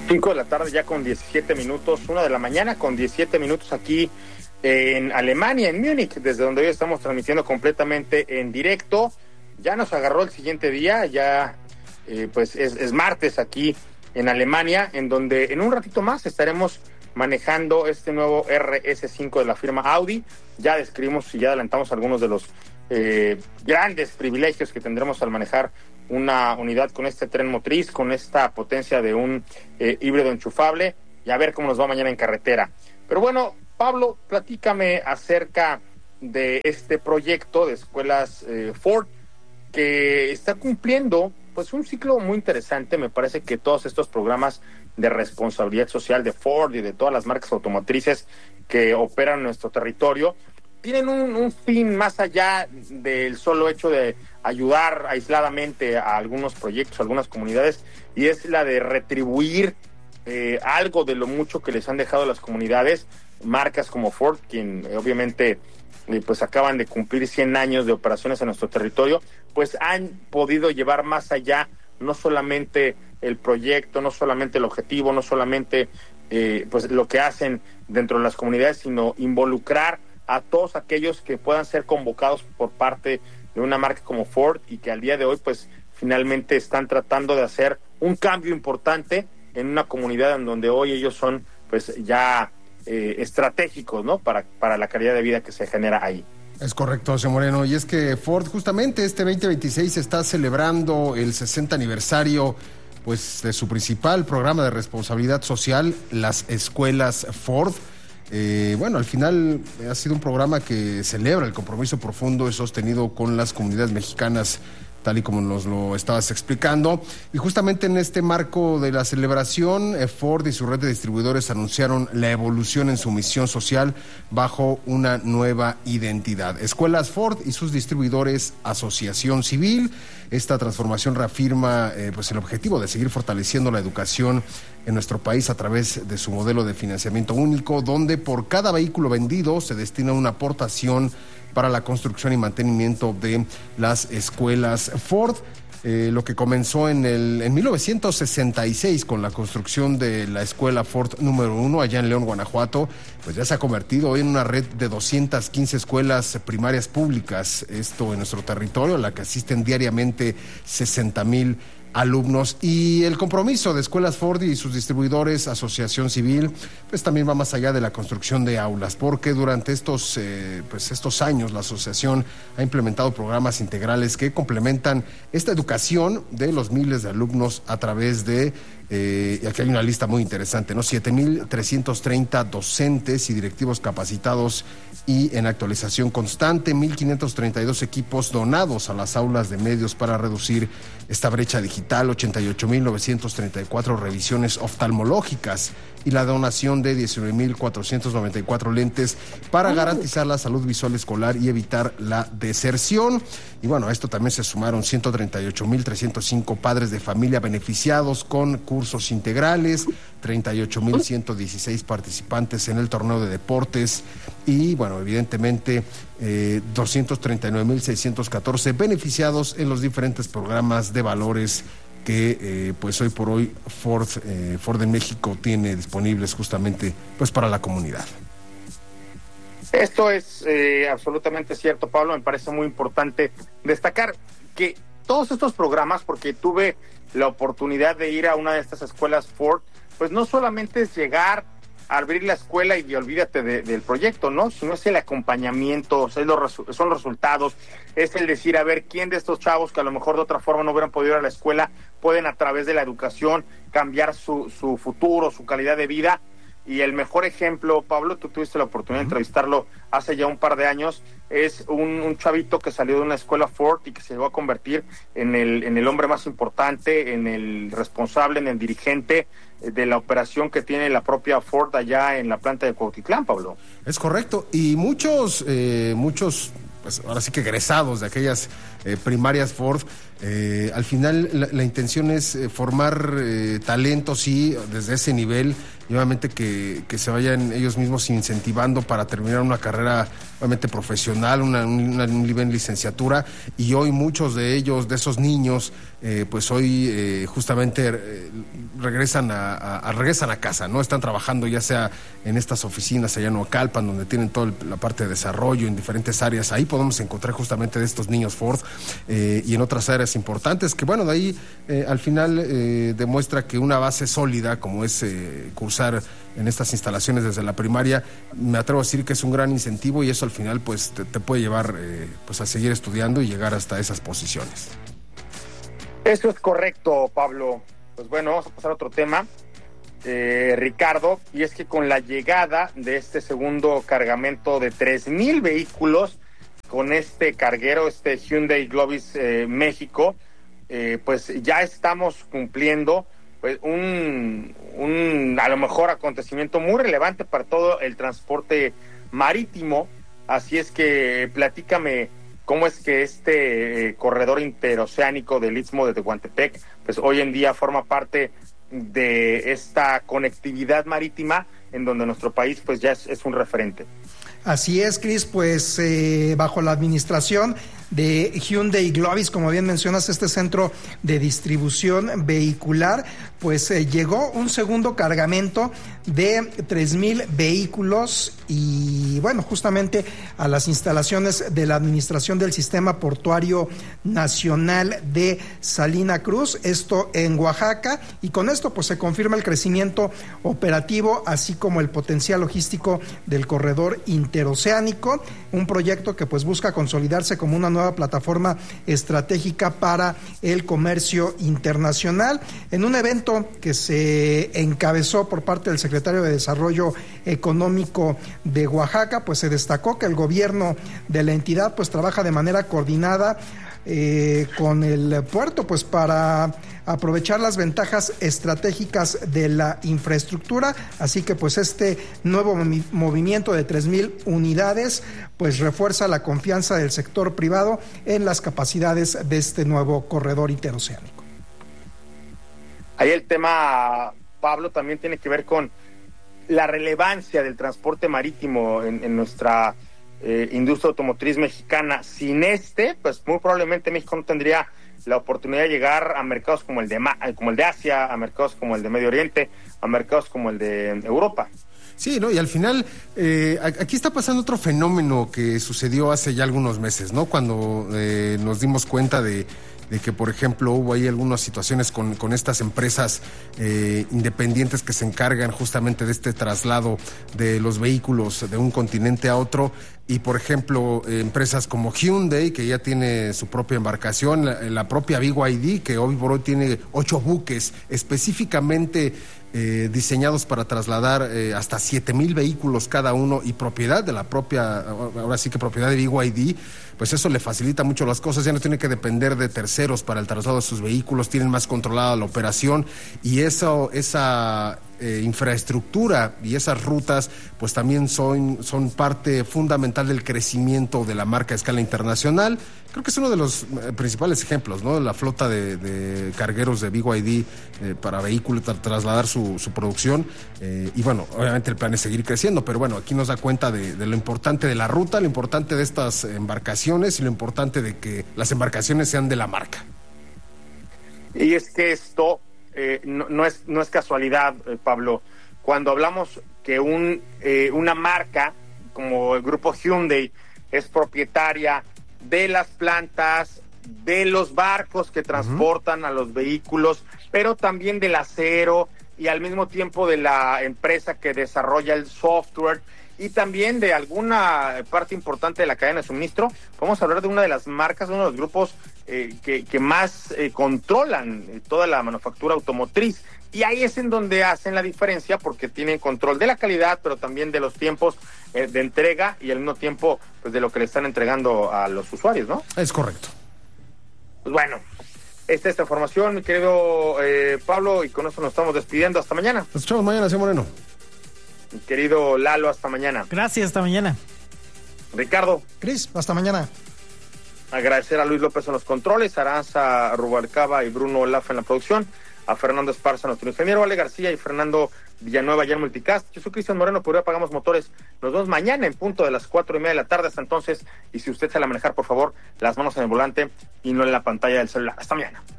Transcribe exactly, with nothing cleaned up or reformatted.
cinco de la tarde ya con diecisiete minutos, una de la mañana con diecisiete minutos aquí en Alemania, en Múnich, desde donde hoy estamos transmitiendo completamente en directo. Ya nos agarró el siguiente día, ya eh, pues es, es martes aquí en Alemania, en donde en un ratito más estaremos manejando este nuevo R S cinco de la firma Audi. Ya describimos y ya adelantamos algunos de los eh, grandes privilegios que tendremos al manejar una unidad con este tren motriz, con esta potencia de un eh, híbrido enchufable, y a ver cómo nos va mañana en carretera. Pero bueno, Pablo, platícame acerca de este proyecto de escuelas eh, Ford, que está cumpliendo pues un ciclo muy interesante. Me parece que todos estos programas de responsabilidad social de Ford y de todas las marcas automotrices que operan en nuestro territorio tienen un, un fin más allá del solo hecho de ayudar aisladamente a algunos proyectos, a algunas comunidades, y es la de retribuir eh, algo de lo mucho que les han dejado las comunidades. Marcas como Ford, quien eh, obviamente eh, pues acaban de cumplir cien años de operaciones en nuestro territorio, pues han podido llevar más allá, no solamente el proyecto, no solamente el objetivo, no solamente eh, pues lo que hacen dentro de las comunidades, sino involucrar a todos aquellos que puedan ser convocados por parte de una marca como Ford, y que al día de hoy pues finalmente están tratando de hacer un cambio importante en una comunidad en donde hoy ellos son pues ya eh, estratégicos, ¿no? Para, para la calidad de vida que se genera ahí. Es correcto, José Moreno, y es que Ford justamente este veinte veintiséis está celebrando el sesenta aniversario pues de su principal programa de responsabilidad social, las escuelas Ford. Eh, bueno, al final ha sido un programa que celebra el compromiso profundo y sostenido con las comunidades mexicanas, tal y como nos lo estabas explicando. Y justamente en este marco de la celebración, eh, Ford y su red de distribuidores anunciaron la evolución en su misión social bajo una nueva identidad. Escuelas Ford y sus distribuidores, asociación civil. Esta transformación reafirma eh, pues el objetivo de seguir fortaleciendo la educación en nuestro país a través de su modelo de financiamiento único, donde por cada vehículo vendido se destina una aportación para la construcción y mantenimiento de las escuelas Ford. Eh, lo que comenzó en el en mil novecientos sesenta y seis con la construcción de la escuela Ford número uno allá en León, Guanajuato, pues ya se ha convertido hoy en una red de doscientas quince escuelas primarias públicas, esto en nuestro territorio, a la que asisten diariamente sesenta mil alumnos. Y el compromiso de Escuelas Ford y sus distribuidores, asociación civil, pues también va más allá de la construcción de aulas, porque durante estos eh, pues estos años la asociación ha implementado programas integrales que complementan esta educación de los miles de alumnos a través de Eh, y aquí hay una lista muy interesante, ¿no? siete mil trescientos treinta docentes y directivos capacitados y en actualización constante, mil quinientos treinta y dos equipos donados a las aulas de medios para reducir esta brecha digital, ochenta y ocho mil novecientos treinta y cuatro revisiones oftalmológicas y la donación de diecinueve mil cuatrocientos noventa y cuatro lentes para garantizar la salud visual escolar y evitar la deserción. Y bueno, a esto también se sumaron ciento treinta y ocho mil trescientos cinco padres de familia beneficiados con cursos integrales, treinta y ocho mil ciento dieciséis participantes en el torneo de deportes y, bueno, evidentemente eh, doscientos treinta y nueve mil seiscientos catorce beneficiados en los diferentes programas de valores que eh, pues hoy por hoy Ford, eh, Ford en México tiene disponibles justamente pues para la comunidad. Esto es eh, absolutamente cierto, Pablo. Me parece muy importante destacar que todos estos programas, porque tuve la oportunidad de ir a una de estas escuelas Ford, pues no solamente es llegar a abrir la escuela y olvídate de, del proyecto, ¿no? Sino es el acompañamiento, o sea, es los, son los resultados, es el decir, a ver, quién de estos chavos que a lo mejor de otra forma no hubieran podido ir a la escuela, pueden a través de la educación cambiar su, su futuro, su calidad de vida. Y el mejor ejemplo, Pablo, tú tuviste la oportunidad de entrevistarlo hace ya un par de años, es un, un chavito que salió de una escuela Ford y que se llegó a convertir en el, en el hombre más importante, en el responsable, en el dirigente de la operación que tiene la propia Ford allá en la planta de Cuautitlán, Pablo. Es correcto, y muchos, eh, muchos, pues ahora sí que egresados de aquellas eh, primarias Ford, eh, al final la, la intención es eh, formar eh, talento, sí, desde ese nivel, y obviamente que, que se vayan ellos mismos incentivando para terminar una carrera obviamente profesional, una, una, un nivel de licenciatura, y hoy muchos de ellos, de esos niños, eh, pues hoy eh, justamente eh, regresan a, a, a regresan a casa, ¿no? Están trabajando ya sea en estas oficinas allá en Ocalpan, donde tienen toda la parte de desarrollo en diferentes áreas. Ahí podemos encontrar justamente de estos niños Ford eh, y en otras áreas importantes que, bueno, de ahí eh, al final eh, demuestra que una base sólida como es eh, cursar en estas instalaciones desde la primaria, me atrevo a decir que es un gran incentivo y eso al final pues te, te puede llevar eh, pues a seguir estudiando y llegar hasta esas posiciones. Eso es correcto, Pablo. Pues bueno, vamos a pasar a otro tema, eh, Ricardo, y es que con la llegada de este segundo cargamento de tres mil vehículos con este carguero, este Hyundai Glovis eh, México, eh, pues ya estamos cumpliendo pues un, un a lo mejor acontecimiento muy relevante para todo el transporte marítimo. Así es que platícame cómo es que este eh, corredor interoceánico del Istmo de Tehuantepec pues hoy en día forma parte de esta conectividad marítima en donde nuestro país pues ya es, es un referente. Así es, Cris, pues eh, bajo la administración de Hyundai Glovis, como bien mencionas, este centro de distribución vehicular, pues eh, llegó un segundo cargamento de tres mil vehículos y bueno, justamente a las instalaciones de la Administración del Sistema Portuario Nacional de Salina Cruz, esto en Oaxaca, y con esto pues se confirma el crecimiento operativo, así como el potencial logístico del corredor interoceánico, un proyecto que pues busca consolidarse como una nueva plataforma estratégica para el comercio internacional. En un evento que se encabezó por parte del secretario de Desarrollo Económico de Oaxaca, pues se destacó que el gobierno de la entidad pues trabaja de manera coordinada eh, con el puerto pues para aprovechar las ventajas estratégicas de la infraestructura, así que pues este nuevo movimiento de tres mil unidades pues refuerza la confianza del sector privado en las capacidades de este nuevo corredor interoceánico. Ahí el tema, Pablo, también tiene que ver con la relevancia del transporte marítimo en, en nuestra eh, industria automotriz mexicana. Sin este, pues muy probablemente México no tendría la oportunidad de llegar a mercados como el de como el de Asia, a mercados como el de Medio Oriente, a mercados como el de Europa. Sí, ¿no? Y al final, eh, aquí está pasando otro fenómeno que sucedió hace ya algunos meses, ¿no? Cuando eh, nos dimos cuenta de, de que, por ejemplo, hubo ahí algunas situaciones con, con estas empresas eh, independientes que se encargan justamente de este traslado de los vehículos de un continente a otro. Y, por ejemplo, eh, empresas como Hyundai, que ya tiene su propia embarcación, la, la propia B Y D, que hoy por hoy tiene ocho buques específicamente eh, diseñados para trasladar eh, hasta siete mil vehículos cada uno y propiedad de la propia, ahora sí que propiedad de B Y D, pues eso le facilita mucho las cosas, ya no tiene que depender de terceros para el traslado de sus vehículos, tienen más controlada la operación y eso, esa eh, infraestructura y esas rutas pues también son, son parte fundamental del crecimiento de la marca a escala internacional. Creo que es uno de los eh, principales ejemplos, ¿no? La flota de, de cargueros de B Y D eh, para vehículos, tra- trasladar su, su producción eh, y bueno, obviamente el plan es seguir creciendo, pero bueno, aquí nos da cuenta de, de lo importante de la ruta, lo importante de estas embarcaciones y lo importante de que las embarcaciones sean de la marca. Y es que esto eh, no, no es no es casualidad, eh, Pablo. Cuando hablamos que un eh, una marca como el grupo Hyundai es propietaria de las plantas, de los barcos que transportan uh-huh. a los vehículos, pero también del acero y al mismo tiempo de la empresa que desarrolla el software y también de alguna parte importante de la cadena de suministro. Vamos a hablar de una de las marcas, uno de los grupos eh, que, que más eh, controlan eh, toda la manufactura automotriz. Y ahí es en donde hacen la diferencia porque tienen control de la calidad, pero también de los tiempos eh, de entrega y al mismo tiempo pues de lo que le están entregando a los usuarios, ¿no? Es correcto. Pues bueno, esta es esta información, mi querido eh, Pablo, y con eso nos estamos despidiendo. Hasta mañana. Nos escuchamos mañana, señor Moreno. Mi querido Lalo, hasta mañana. Gracias, hasta mañana. Ricardo. Cris, hasta mañana. Agradecer a Luis López en los controles, Aranza Rubalcaba y Bruno Olafa en la producción, a Fernando Esparza, nuestro ingeniero, Ale García y Fernando Villanueva ya en Multicast. Yo soy Cristian Moreno, por hoy apagamos motores. Nos vemos mañana en punto de las cuatro y media de la tarde. Hasta entonces, y si usted sale a manejar, por favor, las manos en el volante y no en la pantalla del celular. Hasta mañana.